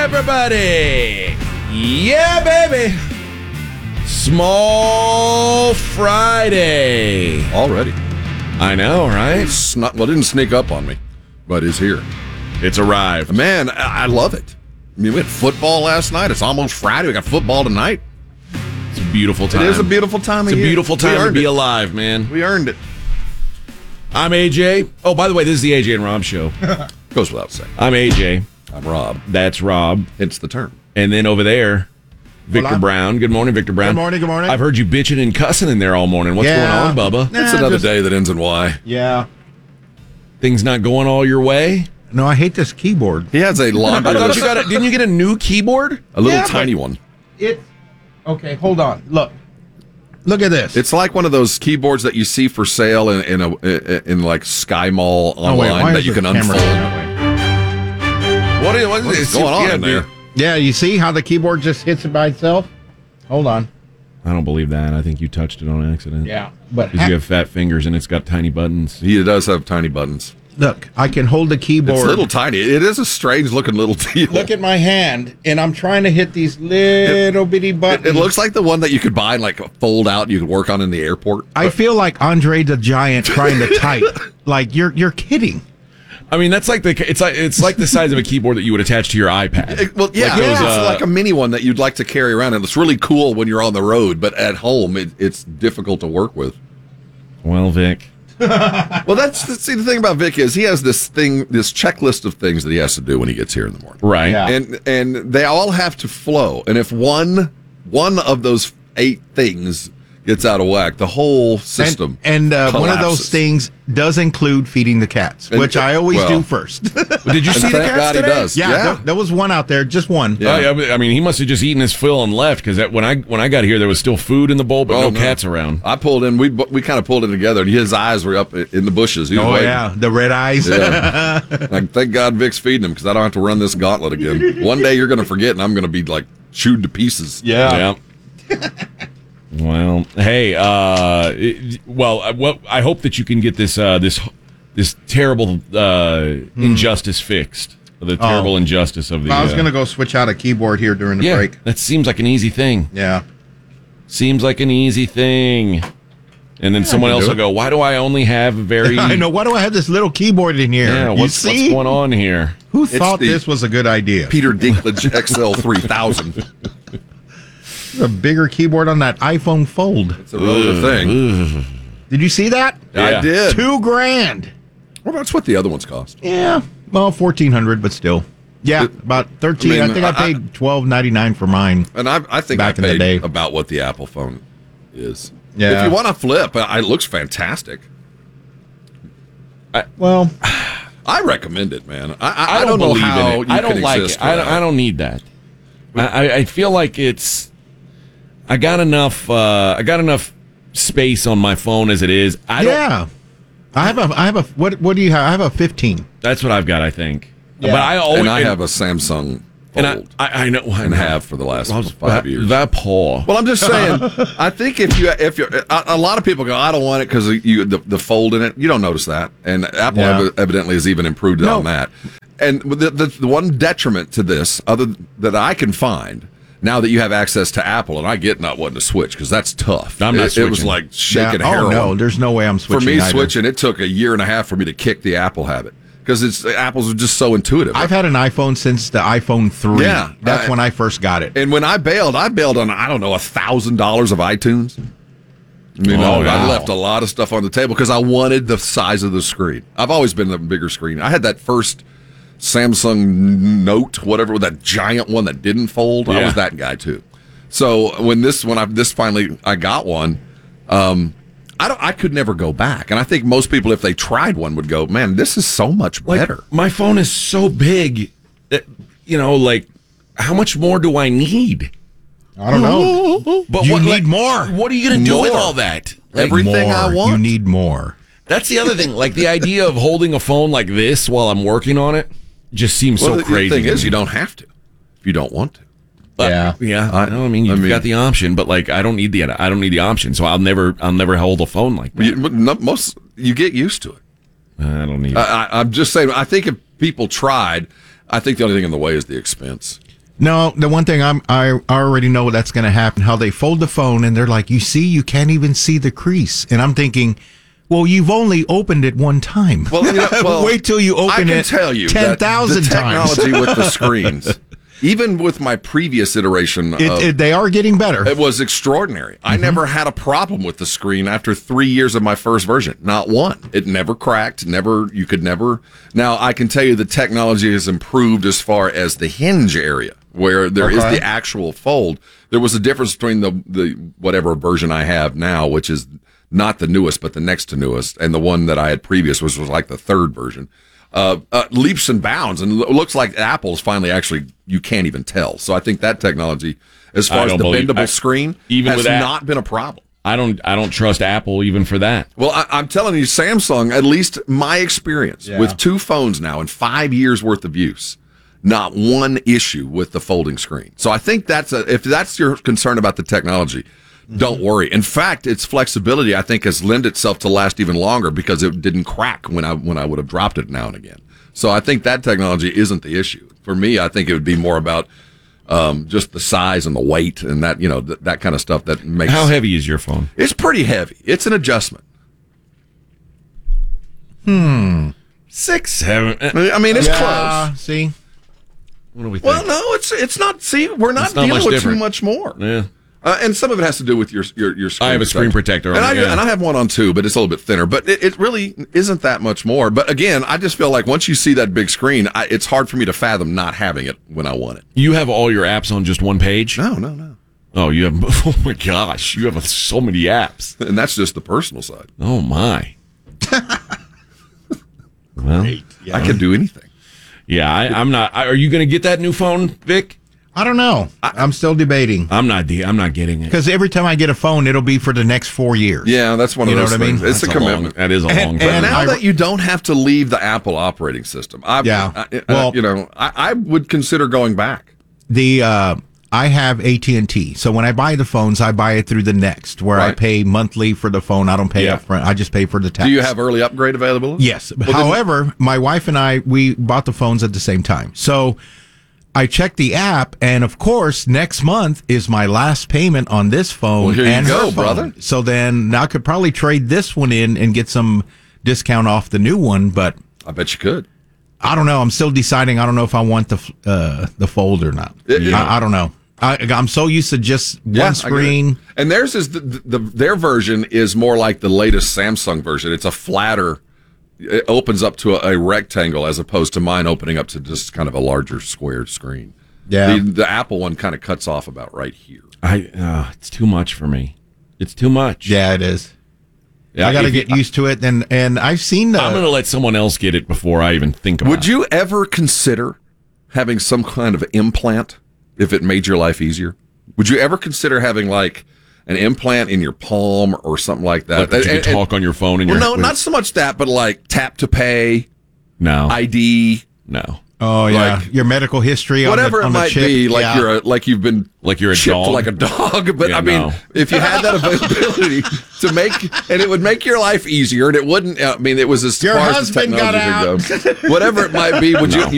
everybody. Yeah, baby. Small Friday. Already. I know, right? It didn't sneak up on me, but is here. It's arrived. Man, I love it. I mean, we had football last night. It's almost Friday. We got football tonight. It's a beautiful time. It is a beautiful time of year. It's a beautiful time to be alive, man. We earned it. I'm AJ. Oh, by the way, this is the AJ and Rob show. Goes without saying. I'm AJ. I'm Rob. That's Rob. Hence the term. And then over there, Victor Brown. Good morning, Victor Brown. Good morning. I've heard you bitching and cussing in there all morning. What's going on, Bubba? It's another day that ends in Y. Yeah. Things not going all your way? No, I hate this keyboard. He has a laundry I thought list. you got didn't you get a new keyboard? A little Yeah, tiny one. Okay, hold on. Look at this. It's like one of those keyboards that you see for sale in like Sky Mall online that you can unfold. What is Going on in there? Yeah, you see how the keyboard just hits it by itself? Hold on. I don't believe that. I think you touched it on accident. Yeah, but Because you have fat fingers and it's got tiny buttons. He does have tiny buttons. look, I can hold the keyboard. It's little tiny. It is a strange looking little deal. Look at my hand, and I'm trying to hit these little bitty buttons. It looks like the one that you could buy and like fold out and you could work on in the airport. I feel like Andre the Giant trying to type. Like you're kidding. I mean, that's like it's like the size of a keyboard that you would attach to your iPad. It's like a mini one that you'd like to carry around, and it's really cool when you're on the road, but at home it's difficult to work with. Well, Vic. Well, see, the thing about Vic is he has this checklist of things that he has to do when he gets here in the morning. Right. Yeah. And they all have to flow. And if one of those 8 things gets out of whack, the whole system And one of those collapses. things does include feeding the cats, which I always do first. Did you see And the thank cats God he today? does. Yeah, there was one out there, just one. Yeah. Oh, yeah, I mean, he must have just eaten his fill and left because when I got here, there was still food in the bowl, but no cats around. I pulled in. We kind of pulled it together, and his eyes were up in the bushes. He was Oh waiting. yeah, the red eyes. Yeah. Like, thank God Vic's feeding him because I don't have to run this gauntlet again. One day you're going to forget, and I'm going to be like chewed to pieces. Yeah. Well, hey, I hope that you can get this terrible injustice fixed. The terrible injustice of the. I was going to go switch out a keyboard here during the break. That seems like an easy thing. Yeah. Seems like an easy thing. And then someone else will go, why do I only have a very... I know. Why do I have this little keyboard in here? Yeah, what's going on here? Who thought this was a good idea? Peter Dinklage XL 3000. A bigger keyboard on that iPhone Fold. It's a real good thing. Did you see that? Yeah. I did. $2,000. Well, that's what the other ones cost. Yeah. Well, $1,400, but still. Yeah, about $13. I think I paid $12.99 for mine. And I think Back I in the paid day. about what the Apple phone is. Yeah. If you want to flip, it looks fantastic. Well, I recommend it, man. I don't know believe how in it. you I don't can like exist it. I don't need that. I feel like I got enough space on my phone as it is. I have a what do you have? I have a 15. That's what I've got, I think. Yeah. But I always I have a Samsung Fold. and I know and have for the last 5 years. That Paul. Well, I'm just saying. I think if you're a lot of people go, I don't want it because the fold in it. You don't notice that, and Apple evidently has even improved on that. And the one detriment to this, other that I can find, now that you have access to Apple, and I get not wanting to switch because that's tough. I'm not It was switching. like shaking Oh heroin. no, there's no way I'm For switching. me, either. switching, it took a year and a half for me to kick the Apple habit because Apples are just so intuitive. I've had an iPhone since the iPhone 3. Yeah. That's when I first got it. And when I bailed on, I don't know, $1,000 of iTunes. Wow. I left a lot of stuff on the table because I wanted the size of the screen. I've always been the bigger screen. I had that first Samsung Note, whatever, that giant one that didn't fold. I was that guy too. So when I got one, I could never go back. And I think most people, if they tried one, would go, man, this is so much better. My phone is so big that, how much more do I need? I don't know. But You need more. What are you going to do with More. all that? Everything I More. want. You need more. That's the other thing. Like the idea of holding a phone like this while I'm working on it just seems Well, so crazy. The thing to is, me. you don't have to if you don't want to. Yeah. You've got the option, but I don't need the option, so I'll never hold a phone like that. You get used to it. I don't need. I'm just saying. I think if people tried, I think the only thing in the way is the expense. No, the one thing I already know that's going to happen, how they fold the phone and they're like, you see, you can't even see the crease. And I'm thinking, well, you've only opened it one time. Well, wait till you open it 10,000 times. Technology with the screens, even with my previous iteration, they are getting better. It was extraordinary. I never had a problem with the screen after 3 years of my first version. Not one. It never cracked. You could never. Now, I can tell you the technology has improved as far as the hinge area, where there is the actual fold. There was a difference between the whatever version I have now, which is not the newest, but the next to newest, and the one that I had previous, which was like the third version. Leaps and bounds, and it looks like Apple's finally actually, you can't even tell. So I think that technology, as far as the bendable screen, has not been a problem. I don't trust Apple even for that. Well, I'm telling you, Samsung, at least my experience with 2 phones now and 5 years worth of use, not one issue with the folding screen. So I think if that's your concern about the technology, don't worry. In fact, its flexibility, I think, has lent itself to last even longer because it didn't crack when I would have dropped it now and again. So I think that technology isn't the issue. For me, I think it would be more about just the size and the weight and that, that kind of stuff that makes. How heavy is your phone? It's pretty heavy. It's an adjustment. 6, 7. I mean, it's close. See. What do we think? Well, no, it's not. See, we're not dealing with too much more. Yeah. And some of it has to do with your screen. I have a screen protector on and I have one on too, but it's a little bit thinner. But it really isn't that much more. But again, I just feel like once you see that big screen, it's hard for me to fathom not having it when I want it. You have all your apps on just one page? No. Oh, you have. Oh my gosh, you have so many apps, and that's just the personal side. Oh my. Well, I can do anything. Yeah, I'm not. Are you going to get that new phone, Vic? I don't know. I'm still debating. I'm not getting it. Because every time I get a phone, it'll be for the next 4 years. Yeah, that's one of those things. It's a commitment. That is a long time. But now that you don't have to leave the Apple operating system, I would consider going back. I have AT&T, so when I buy the phones, I buy it through the Next, where I pay monthly for the phone. I don't pay up front. I just pay for the tax. Do you have early upgrade available? Yes. However, my wife and we bought the phones at the same time. So I checked the app, and of course, next month is my last payment on this phone. Well, here and you go, her phone. brother. So then I could probably trade this one in and get some discount off the new one, but I bet you could. I don't know. I'm still deciding. I don't know if I want the fold or not. I don't know. I'm so used to just one screen. And theirs is their version is more like the latest Samsung version. It's a flatter. It opens up to a rectangle as opposed to mine opening up to just kind of a larger square screen. Yeah. The Apple one kind of cuts off about right here. It's too much for me. It's too much. Yeah, it is. Yeah, I got to get used to it. And I've seen I'm going to let someone else get it before I even think about it. Would you ever consider having some kind of implant if it made your life easier? Would you ever consider having like an implant in your palm or something like that? That you could talk on your phone and no, not so much that, but like tap to pay, no ID, no. Oh yeah, like, your medical history, whatever on it might be, like you've been you're a chipped dog, like a dog. But yeah, I mean, if you had that availability to make, and it would make your life easier, and it wouldn't. I mean, it was as your far husband as the technology got out. Would go. Whatever it might be, would you?